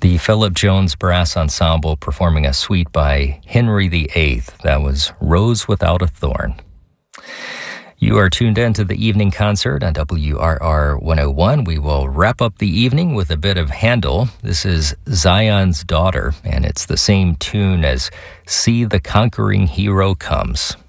The Philip Jones Brass Ensemble performing a suite by Henry VIII. That was Rose Without a Thorn. You are tuned in to the evening concert on WRR 101. We will wrap up the evening with a bit of Handel. This is Zion's Daughter, and it's the same tune as See the Conquering Hero Comes.